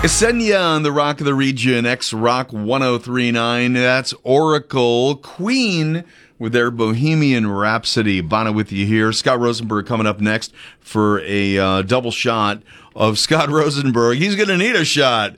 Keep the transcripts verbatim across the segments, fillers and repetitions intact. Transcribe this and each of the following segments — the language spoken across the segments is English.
Esenia on the Rock of the Region, X-Rock one oh three point nine. That's Oracle. Queen with their Bohemian Rhapsody. Bono with you here. Scott Rosenberg coming up next for a uh, double shot of Scott Rosenberg. He's going to need a shot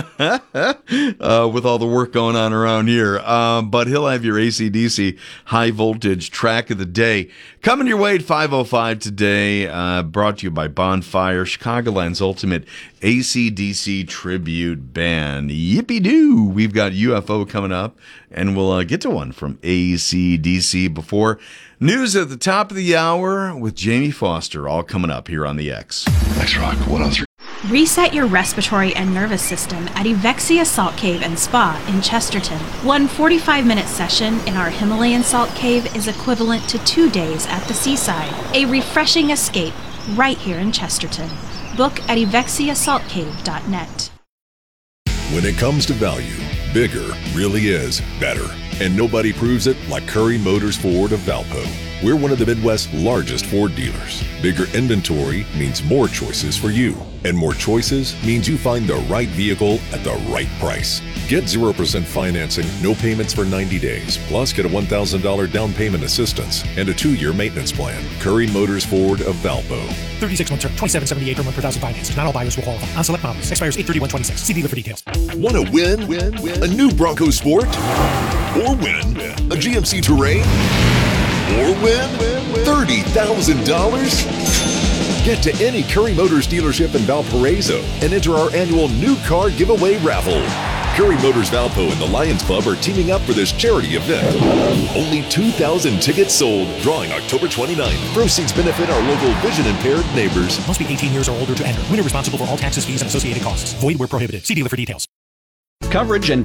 uh, with all the work going on around here. Uh, but he'll have your A C D C high voltage track of the day. Coming your way at five oh five today, uh, brought to you by Bonfire, Chicagoland's ultimate A C D C tribute band. Yippee-doo! We've got U F O coming up, and we'll uh, get to one from A C D C before news at the top of the hour with Jamie Foster, all coming up here on the X. X-Rock one oh three. Reset your respiratory and nervous system at Evexia Salt Cave and Spa in Chesterton. One forty-five minute session in our Himalayan salt cave is equivalent to two days at the seaside. A refreshing escape right here in Chesterton. Book at evexia salt cave dot net. When it comes to value, bigger really is better. And nobody proves it like Curry Motors Ford of Valpo. We're one of the Midwest's largest Ford dealers. Bigger inventory means more choices for you. And more choices means you find the right vehicle at the right price. Get zero percent financing, no payments for ninety days, plus get a one thousand dollars down payment assistance and a two-year maintenance plan. Curry Motors Ford of Valpo. thirty-six month term, twenty-seven seventy-eight per month per thousand financed. Not all buyers will qualify. On select models. Expires eight thirty-one twenty-six. See dealer for details. Want to win? Win? Win? A new Bronco Sport? Or win? A G M C Terrain? Or win? thirty thousand dollars? Get to any Curry Motors dealership in Valparaiso and enter our annual new car giveaway raffle. Curry Motors Valpo and the Lions Club are teaming up for this charity event. Only two thousand tickets sold, drawing October twenty-ninth. Proceeds benefit our local vision-impaired neighbors. Must be eighteen years or older to enter. Winner responsible for all taxes, fees, and associated costs. Void where prohibited. See dealer for details. Coverage and